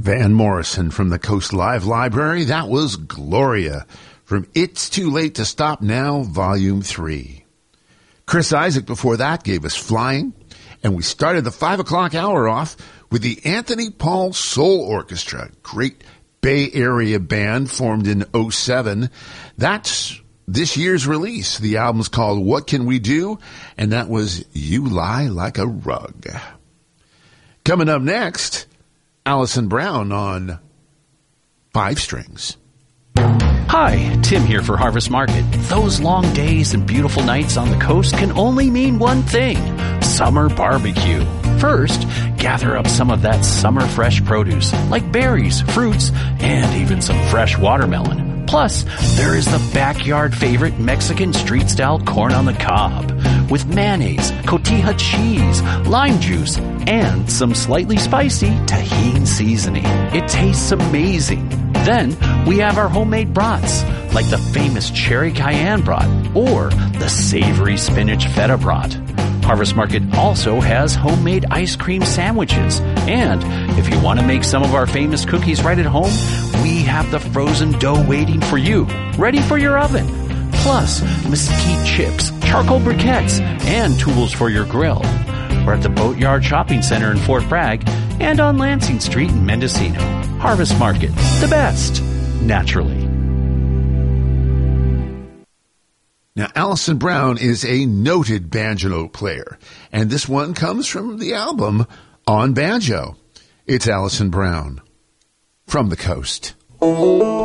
Van Morrison from the Coast Live Library. That was Gloria from It's Too Late to Stop Now, Volume 3. Chris Isaak before that gave us Flying, and we started the 5 o'clock hour off with the Anthony Paul Soul Orchestra, great Bay Area band formed in 2007. That's this year's release. The album's called What Can We Do? And that was You Lie Like a Rug. Coming up next, Alison Brown on 5 Strings. Hi, Tim here for Harvest Market. Those long days and beautiful nights on the coast can only mean one thing: summer barbecue. First, gather up some of that summer fresh produce, like berries, fruits, and even some fresh watermelon. Plus, there is the backyard favorite Mexican street-style corn on the cob, with mayonnaise, cotija cheese, lime juice, and some slightly spicy Tajín seasoning. It tastes amazing. Then, we have our homemade brats, like the famous cherry cayenne brat or the savory spinach feta brat. Harvest Market also has homemade ice cream sandwiches. And if you want to make some of our famous cookies right at home, we have the frozen dough waiting for you, ready for your oven. Plus, mesquite chips, charcoal briquettes, and tools for your grill. We're at the Boatyard Shopping Center in Fort Bragg and on Lansing Street in Mendocino. Harvest Market, the best, naturally. Now, Alison Brown is a noted banjo player, and this one comes from the album On Banjo. It's Alison Brown from the coast.